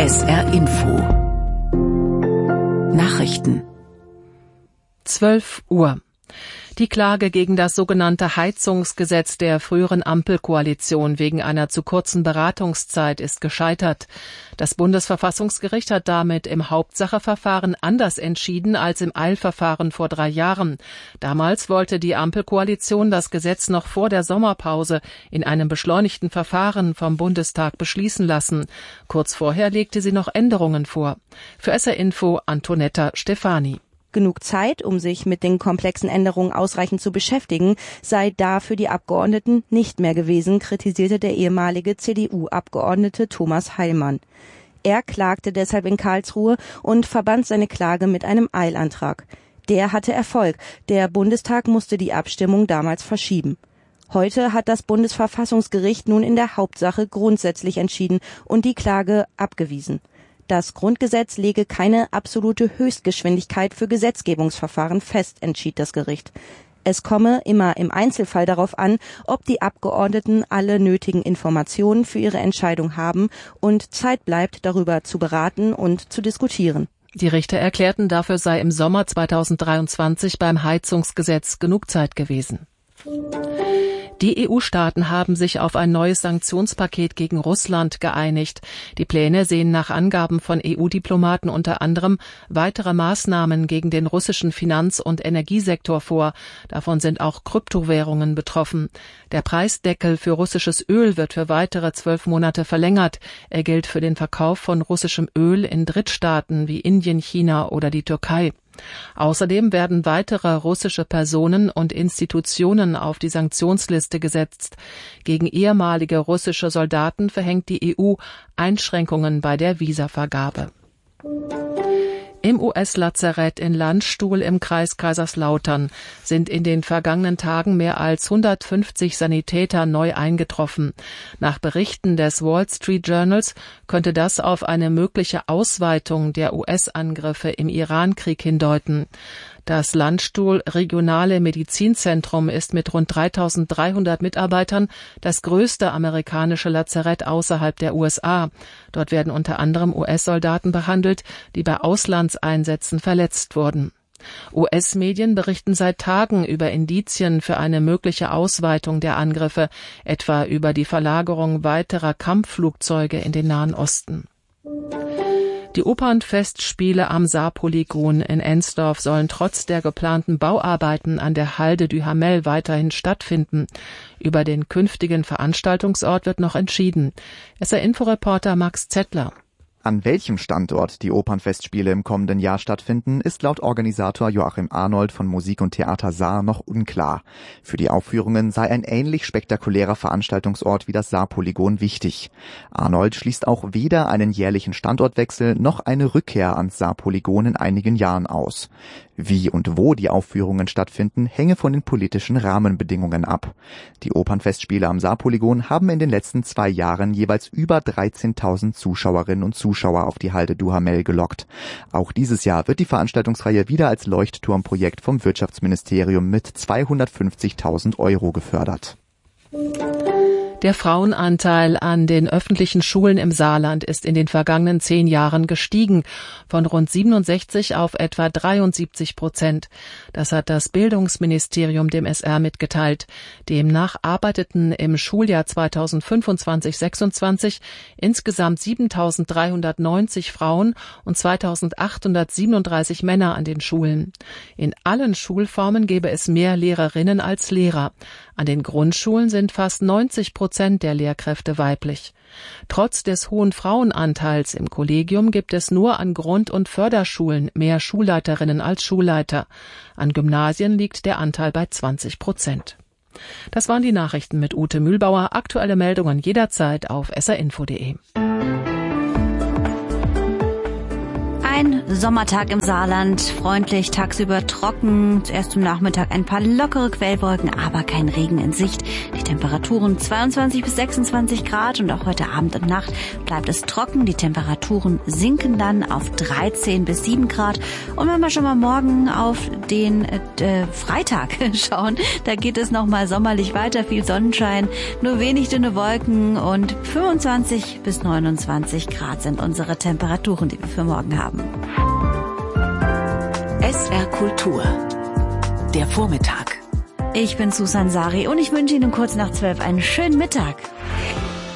SR Info Nachrichten 12 Uhr. Die Klage gegen das sogenannte Heizungsgesetz der früheren Ampelkoalition wegen einer zu kurzen Beratungszeit ist gescheitert. Das Bundesverfassungsgericht hat damit im Hauptsacheverfahren anders entschieden als im Eilverfahren vor 3 Jahren. Damals wollte die Ampelkoalition das Gesetz noch vor der Sommerpause in einem beschleunigten Verfahren vom Bundestag beschließen lassen. Kurz vorher legte sie noch Änderungen vor. Für SR Info Antonetta Stefani. Genug Zeit, um sich mit den komplexen Änderungen ausreichend zu beschäftigen, sei da für die Abgeordneten nicht mehr gewesen, kritisierte der ehemalige CDU-Abgeordnete Thomas Heilmann. Er klagte deshalb in Karlsruhe und verband seine Klage mit einem Eilantrag. Der hatte Erfolg. Der Bundestag musste die Abstimmung damals verschieben. Heute hat das Bundesverfassungsgericht nun in der Hauptsache grundsätzlich entschieden und die Klage abgewiesen. Das Grundgesetz lege keine absolute Höchstgeschwindigkeit für Gesetzgebungsverfahren fest, entschied das Gericht. Es komme immer im Einzelfall darauf an, ob die Abgeordneten alle nötigen Informationen für ihre Entscheidung haben und Zeit bleibt, darüber zu beraten und zu diskutieren. Die Richter erklärten, dafür sei im Sommer 2023 beim Heizungsgesetz genug Zeit gewesen. Die EU-Staaten haben sich auf ein neues Sanktionspaket gegen Russland geeinigt. Die Pläne sehen nach Angaben von EU-Diplomaten unter anderem weitere Maßnahmen gegen den russischen Finanz- und Energiesektor vor. Davon sind auch Kryptowährungen betroffen. Der Preisdeckel für russisches Öl wird für weitere 12 Monate verlängert. Er gilt für den Verkauf von russischem Öl in Drittstaaten wie Indien, China oder die Türkei. Außerdem werden weitere russische Personen und Institutionen auf die Sanktionsliste gesetzt. Gegen ehemalige russische Soldaten verhängt die EU Einschränkungen bei der Visavergabe. Im US-Lazarett in Landstuhl im Kreis Kaiserslautern sind in den vergangenen Tagen mehr als 150 Sanitäter neu eingetroffen. Nach Berichten des Wall Street Journals könnte das auf eine mögliche Ausweitung der US-Angriffe im Irankrieg hindeuten. Das Landstuhl Regionale Medizinzentrum ist mit rund 3.300 Mitarbeitern das größte amerikanische Lazarett außerhalb der USA. Dort werden unter anderem US-Soldaten behandelt, die bei Auslandseinsätzen verletzt wurden. US-Medien berichten seit Tagen über Indizien für eine mögliche Ausweitung der Angriffe, etwa über die Verlagerung weiterer Kampfflugzeuge in den Nahen Osten. Die Opernfestspiele am Saarpolygon in Ensdorf sollen trotz der geplanten Bauarbeiten an der Halde du Hamel weiterhin stattfinden. Über den künftigen Veranstaltungsort wird noch entschieden. SR-Info-Reporter Max Zettler. An welchem Standort die Opernfestspiele im kommenden Jahr stattfinden, ist laut Organisator Joachim Arnold von Musik und Theater Saar noch unklar. Für die Aufführungen sei ein ähnlich spektakulärer Veranstaltungsort wie das Saarpolygon wichtig. Arnold schließt auch weder einen jährlichen Standortwechsel noch eine Rückkehr ans Saarpolygon in einigen Jahren aus. Wie und wo die Aufführungen stattfinden, hänge von den politischen Rahmenbedingungen ab. Die Opernfestspiele am Saarpolygon haben in den letzten 2 Jahren jeweils über 13.000 Zuschauerinnen und Zuschauer auf die Halde du Hamel gelockt. Auch dieses Jahr wird die Veranstaltungsreihe wieder als Leuchtturmprojekt vom Wirtschaftsministerium mit 250.000 € gefördert. Der Frauenanteil an den öffentlichen Schulen im Saarland ist in den vergangenen 10 Jahren gestiegen, von rund 67 auf etwa 73%. Das hat das Bildungsministerium dem SR mitgeteilt. Demnach arbeiteten im Schuljahr 2025/26 insgesamt 7.390 Frauen und 2.837 Männer an den Schulen. In allen Schulformen gäbe es mehr Lehrerinnen als Lehrer. An den Grundschulen sind fast 90% der Lehrkräfte weiblich. Trotz des hohen Frauenanteils im Kollegium gibt es nur an Grund- und Förderschulen mehr Schulleiterinnen als Schulleiter. An Gymnasien liegt der Anteil bei 20%. Das waren die Nachrichten mit Ute Mühlbauer. Aktuelle Meldungen jederzeit auf srinfo.de. Ein Sommertag im Saarland, freundlich, tagsüber trocken, erst zum Nachmittag ein paar lockere Quellwolken, aber kein Regen in Sicht. Die Temperaturen 22 bis 26 Grad und auch heute Abend und Nacht bleibt es trocken. Die Temperaturen sinken dann auf 13 bis 7 Grad. Und wenn wir schon mal morgen auf den Freitag schauen, da geht es nochmal sommerlich weiter, viel Sonnenschein, nur wenig dünne Wolken und 25 bis 29 Grad sind unsere Temperaturen, die wir für morgen haben. SR Kultur. Der Vormittag. Ich bin Susan Sari und ich wünsche Ihnen kurz nach 12 einen schönen Mittag.